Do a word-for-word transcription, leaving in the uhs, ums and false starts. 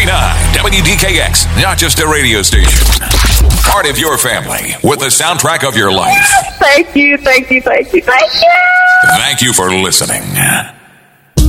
nine W D K X, not just a radio station. Part of your family with the soundtrack of your life. Thank you, thank you, thank you, thank you. Thank you for listening.